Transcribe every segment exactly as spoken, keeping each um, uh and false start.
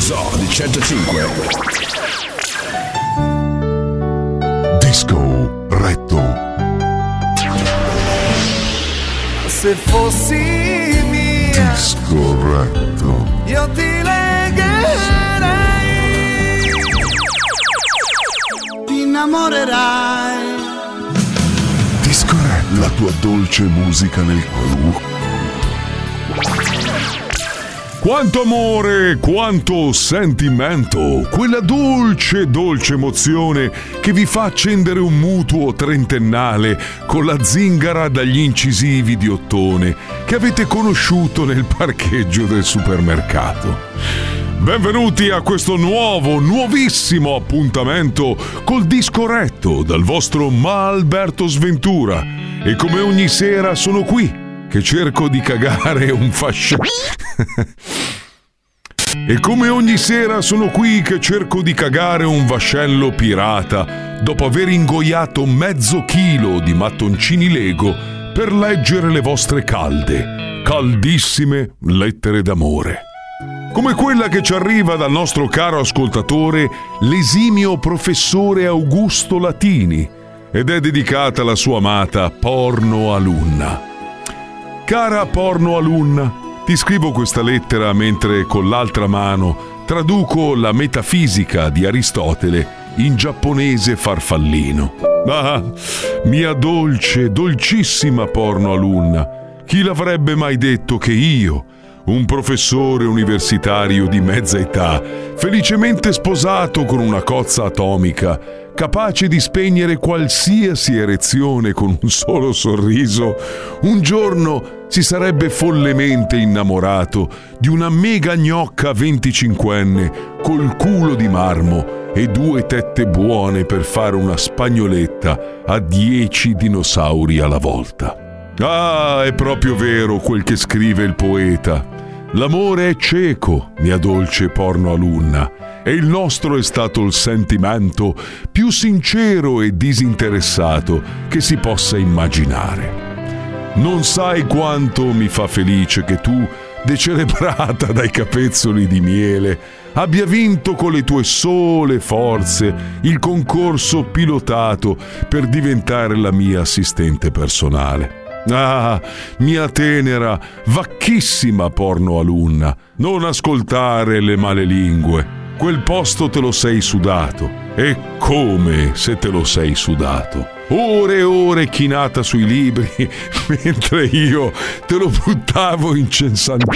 Zoo di centocinque. Disco retto. Se fossi mia, Disco retto. io ti legherei, ti innamorerai. Disco retto. La tua dolce musica nel cuore. Quanto amore, quanto sentimento, quella dolce, dolce emozione che vi fa accendere un mutuo trentennale con la zingara dagli incisivi di ottone che avete conosciuto nel parcheggio del supermercato. Benvenuti a questo nuovo, nuovissimo appuntamento col Disco retto dal vostro Ma Alberto Sventura. E come ogni sera sono qui che cerco di cagare un fascello. E come ogni sera sono qui che cerco di cagare un vascello pirata dopo aver ingoiato mezzo chilo di mattoncini Lego per leggere le vostre calde, caldissime lettere d'amore. Come quella che ci arriva dal nostro caro ascoltatore, l'esimio professore Augusto Latini, ed è dedicata alla sua amata porno alunna. Cara porno alunna, ti scrivo questa lettera mentre con l'altra mano traduco la metafisica di Aristotele in giapponese farfallino. Ah, mia dolce, dolcissima porno alunna, chi l'avrebbe mai detto che io, un professore universitario di mezza età, felicemente sposato con una cozza atomica, capace di spegnere qualsiasi erezione con un solo sorriso, un giorno si sarebbe follemente innamorato di una mega gnocca venticinquenne col culo di marmo e due tette buone per fare una spagnoletta a dieci dinosauri alla volta. Ah, è proprio vero quel che scrive il poeta. L'amore è cieco, mia dolce porno alunna, e il nostro è stato il sentimento più sincero e disinteressato che si possa immaginare. Non sai quanto mi fa felice che tu, decelebrata dai capezzoli di miele, abbia vinto con le tue sole forze il concorso pilotato per diventare la mia assistente personale. Ah, mia tenera, vacchissima porno alunna, non ascoltare le male lingue. Quel posto te lo sei sudato, e come se te lo sei sudato. Ore e ore chinata sui libri, mentre io te lo buttavo incensante.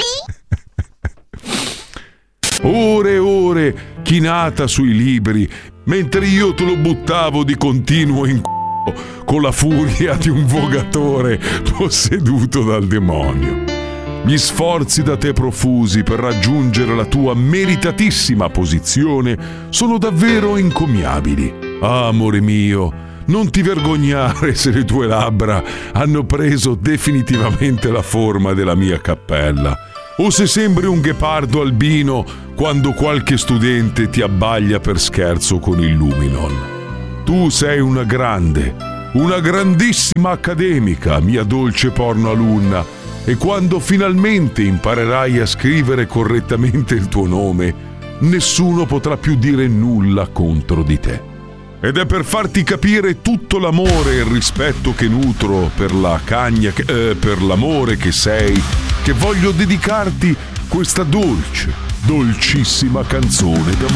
Ore e ore chinata sui libri, mentre io te lo buttavo di continuo in c***o con la furia di un vogatore posseduto dal demonio. Gli sforzi da te profusi per raggiungere la tua meritatissima posizione sono davvero encomiabili. Ah, amore mio, non ti vergognare se le tue labbra hanno preso definitivamente la forma della mia cappella, o se sembri un ghepardo albino quando qualche studente ti abbaglia per scherzo con il Luminon. Tu sei una grande, una grandissima accademica, mia dolce porno alunna, e quando finalmente imparerai a scrivere correttamente il tuo nome, nessuno potrà più dire nulla contro di te. Ed è per farti capire tutto l'amore e il rispetto che nutro per la cagna, che, eh, per l'amore che sei, che voglio dedicarti questa dolce, dolcissima canzone d'amore.